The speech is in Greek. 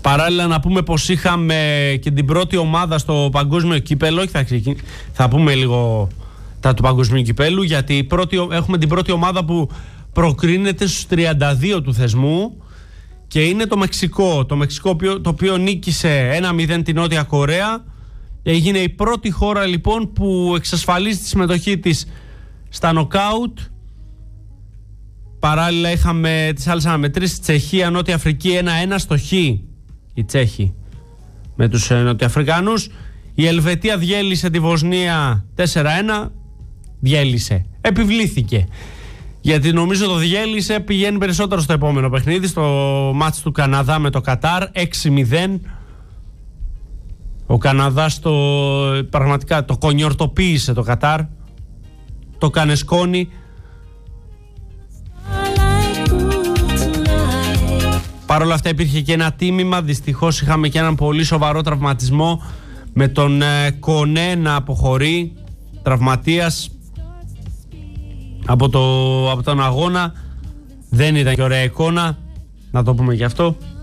Παράλληλα να πούμε πως είχαμε και την πρώτη ομάδα στο παγκόσμιο κύπελο. Θα πούμε λίγο τα του παγκοσμίου κυπέλου, γιατί έχουμε την πρώτη ομάδα που προκρίνεται στους 32 του θεσμού και είναι το Μεξικό. Το Μεξικό το οποίο νίκησε 1-0 την Νότια Κορέα. Έγινε η πρώτη χώρα λοιπόν που εξασφαλίζει τη συμμετοχή της στα νοκάουτ. Παράλληλα είχαμε τις άλλες αναμετρήσεις, Τσεχία, Νότια Αφρική 1-1 στο Χ. Οι Τσέχοι με τους Νοτιοαφρικάνους. Η Ελβετία διέλυσε τη Βοσνία 4-1. Διέλυσε. Επιβλήθηκε. Γιατί νομίζω το διέλυσε, πηγαίνει περισσότερο στο επόμενο παιχνίδι, στο μάτς του Καναδά με το Κατάρ, 6-0. Ο Καναδάς πραγματικά το κονιορτοποίησε το Κατάρ. Το κάνε σκόνη. Παρ' όλα αυτά υπήρχε και ένα τίμημα. Δυστυχώς είχαμε και έναν πολύ σοβαρό τραυματισμό, με τον Κονέ να αποχωρεί τραυματίας από τον αγώνα. Δεν ήταν και ωραία εικόνα, να το πούμε γι' αυτό.